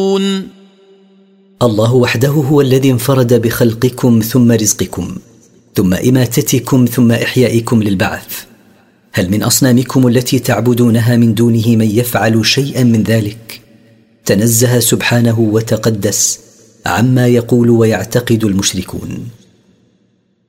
الله وحده هو الذي انفرد بخلقكم ثم رزقكم ثم إماتتكم ثم إحيائكم للبعث. هل من أصنامكم التي تعبدونها من دونه من يفعل شيئا من ذلك؟ تنزه سبحانه وتقدس عما يقول ويعتقد المشركون.